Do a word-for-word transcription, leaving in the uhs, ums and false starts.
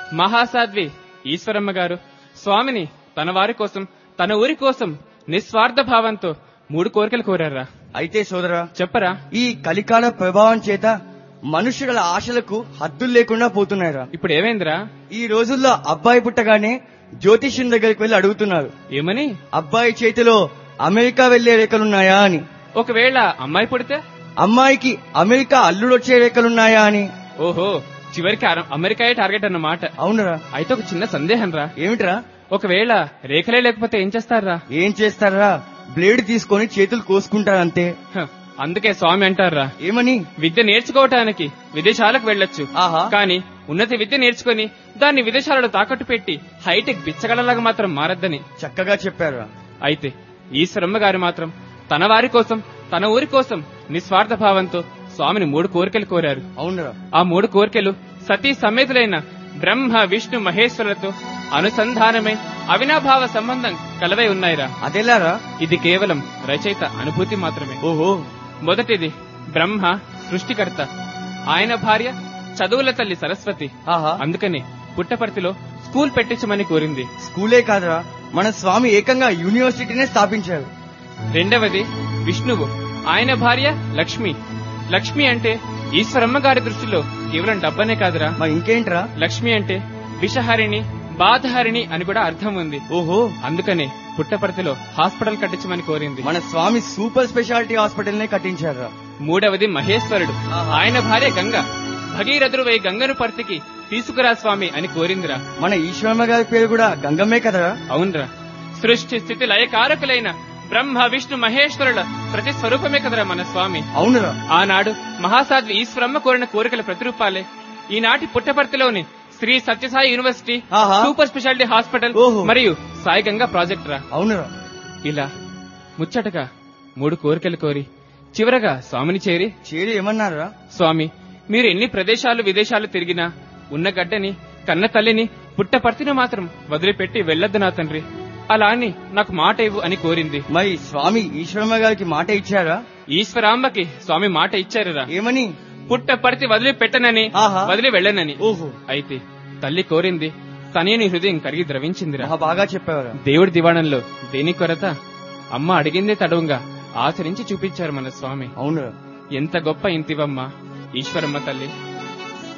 మహాసాధ్వి ఈశ్వరమ్మ గారు స్వామిని తన వారి కోసం తన ఊరి కోసం నిస్వార్థ భావంతో మూడు కోరికలు కోరారా. అయితే సోదరా చెప్పరా. ఈ కలికాల ప్రభావం చేత మనుషుల ఆశలకు హద్దులు లేకుండా పోతున్నాయిరా. ఇప్పుడు ఏమైందిరా? ఈ రోజుల్లో అబ్బాయి పుట్టగానే జ్యోతిష్యం దగ్గరికి వెళ్లి అడుగుతున్నారు. ఏమని? అబ్బాయి చేతిలో అమెరికా వెళ్లే రేఖలున్నాయా అని. ఒకవేళ అమ్మాయి పుడితే అమ్మాయికి అమెరికా అల్లుడొచ్చే రేఖలున్నాయా అని. ఓహో, చివరికి అమెరికాయే టార్గెట్ అన్నమాట. అవునరా. అయితే ఒక చిన్న సందేహం రా. ఏమిట్రా? ఒకవేళ రేఖలే లేకపోతే ఏం చేస్తారా? ఏం చేస్తారా, బ్లేడ్ తీసుకొని చేతులు కోసుకుంటారంతే. అందుకే స్వామి అంటారా, ఏమని? విద్య నేర్చుకోవటానికి విదేశాలకు వెళ్లొచ్చు, కానీ ఉన్నత విద్య నేర్చుకుని దాన్ని విదేశాలలో తాకట్టు పెట్టి హైటెక్ బిచ్చగలలాగా మాత్రం మారద్దని. చక్కగా చెప్పారా. అయితే ఈశ్వరమ్మ గారు మాత్రం తన వారి కోసం తన ఊరి కోసం నిస్వార్థ భావంతో స్వామిని మూడు కోరికలు కోరారు. అవునరా. ఆ మూడు కోరికలు సతీ సమేతులైన బ్రహ్మ విష్ణు మహేశ్వరులతో అనుసంధానమై అవినాభావ సంబంధం కలవై ఉన్నాయిరా. అదెలారా? ఇది కేవలం రచయిత అనుభూతి మాత్రమే. ఓహో. మొదటిది బ్రహ్మ సృష్టికర్త, ఆయన భార్య చదువుల తల్లి సరస్వతి. అందుకని పుట్టపర్తిలో స్కూల్ పెట్టించమని కోరింది. స్కూలే కాదురా, మన స్వామి ఏకంగా యూనివర్సిటీనే స్థాపించారు. రెండవది విష్ణువు, ఆయన భార్య లక్ష్మి. లక్ష్మి అంటే ఈశ్వరమ్మ గారి దృష్టిలో కేవలం డబ్బనే కాదురా. మరి ఇంకేంట్రా? లక్ష్మి అంటే విషహరిణి బాధహరిణి అని కూడా అర్థం ఉంది. ఓహో. అందుకనే పుట్టపర్తిలో హాస్పిటల్ కట్టించమని కోరింది. మన స్వామి సూపర్ స్పెషాలిటీ హాస్పిటల్ నే కట్టించారు. మూడవది మహేశ్వరుడు, ఆయన భార్య గంగ. భగీరథుడువై గంగను పర్తికి తీసుకురా స్వామి అని కోరిందిరా. మన ఈశ్వరమ్మ గారి పేరు కూడా గంగమ్మే కదరా. అవునరా. సృష్టి స్థితి లయకారకులైన బ్రహ్మ విష్ణు మహేశ్వరుల ప్రతి స్వరూపమే కదరా మన స్వామి. అవునురా. ఆనాడు మహాసాధ్వి ఈశ్వరమ్మ కోరిన కోరికల ప్రతిరూపాలే ఈనాటి పుట్టపర్తిలోని Shri Sathya Sai university, super speciality hospital మరియు సాయి గంగా ప్రాజెక్ట్ రా. అవునురా. ఇలా ముచ్చటగా మూడు కోరికలు కోరి చివరగా స్వామిని చేరి చేరి ఏమన్నారా? స్వామి, మీరు ఎన్ని ప్రదేశాలు విదేశాలు తిరిగినా ఉన్న గడ్డని కన్న తల్లిని పుట్టపర్తిని మాత్రం వదిలిపెట్టి వెళ్లొద్దు నా తండ్రి, అలా అని నాకు మాట ఇవ్వు అని కోరింది. మరి స్వామి ఈశ్వరమ్మ గారికి మాట ఇచ్చారా? ఈశ్వరాంబకి స్వామి మాట ఇచ్చారురా. ఏమని? పుట్టపర్తి వదిలి పెట్టనని, వదిలి వెళ్ళనని. ఓహో. అయితే తల్లి కోరింది, తనేని హృదయం కరిగి ద్రవించిందిరా. బాగా చెప్పారు. దేవుడి దివాణంలో దేని కొరత, అమ్మ అడిగిందే తడవుగా ఆచరించి చూపించారు మన స్వామి. అవును. ఎంత గొప్ప ఇంతివమ్మ ఈశ్వరమ్మ తల్లి.